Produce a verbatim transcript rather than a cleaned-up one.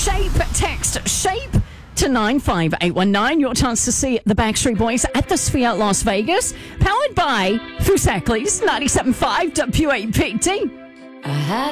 Shape. Text SHAPE to nine five eight one nine. Your chance to see the Backstreet Boys at the Sphere Las Vegas. Powered by Fusaklis ninety-seven point five W A P T.